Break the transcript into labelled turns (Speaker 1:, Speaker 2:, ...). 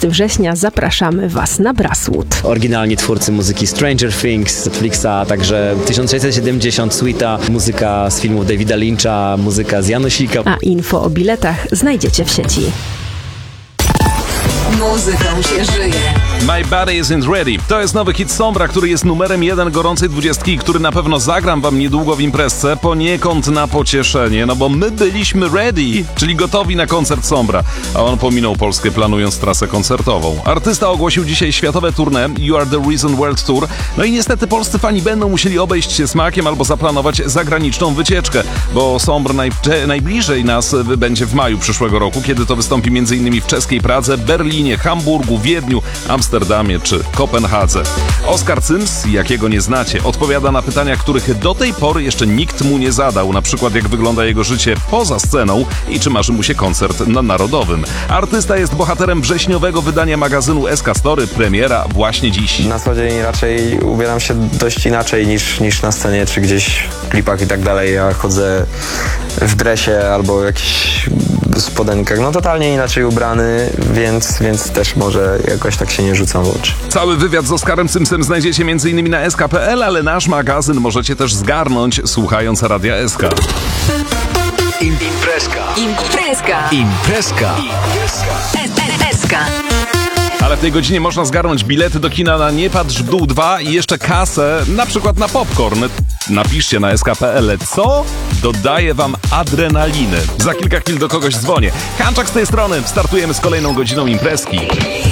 Speaker 1: 20 września zapraszamy Was na Brasswood.
Speaker 2: Oryginalni twórcy muzyki Stranger Things, Netflixa, także 1670, Sweeta, muzyka z filmów Davida Lyncha, muzyka z Janosika.
Speaker 1: A info o biletach znajdziecie w sieci.
Speaker 3: Muzyką się żyje.
Speaker 4: My Body Isn't Ready. To jest nowy hit Sombra, który jest numerem 1 gorącej 20 i który na pewno zagram wam niedługo w imprezce, poniekąd na pocieszenie, no bo my byliśmy ready, czyli gotowi na koncert Sombra, a on pominął Polskę, planując trasę koncertową. Artysta ogłosił dzisiaj światowe tournée You Are The Reason World Tour, no i niestety polscy fani będą musieli obejść się smakiem albo zaplanować zagraniczną wycieczkę, bo Sombr najbliżej nas będzie w maju przyszłego roku, kiedy to wystąpi m.in. w czeskiej Pradze, Berlinie, Hamburgu, Wiedniu, Amsterdamie czy Kopenhadze. Oskar Cyms, jakiego nie znacie, odpowiada na pytania, których do tej pory jeszcze nikt mu nie zadał, na przykład jak wygląda jego życie poza sceną i czy marzy mu się koncert na Narodowym. Artysta jest bohaterem wrześniowego wydania magazynu SK Story, premiera właśnie dziś.
Speaker 5: Na co dzień raczej ubieram się dość inaczej niż na scenie, czy gdzieś w klipach i tak dalej. Ja chodzę w dresie albo w jakichś spodenkach, no totalnie inaczej ubrany, więc też może jakoś tak się nie rzucam w oczy.
Speaker 4: Cały wywiad z Oskarem Cymsem znajdziecie m.in. na sk.pl, ale nasz magazyn możecie też zgarnąć słuchając Radia SK.
Speaker 3: Imprezka. SK.
Speaker 4: Ale w tej godzinie można zgarnąć bilety do kina na Nie patrz w dół 2 i jeszcze kasę, na przykład na popcorn. Napiszcie na sk.pl, co dodaje wam adrenaliny. Za kilka chwil do kogoś dzwonię. Hanczak z tej strony, startujemy z kolejną godziną imprezki.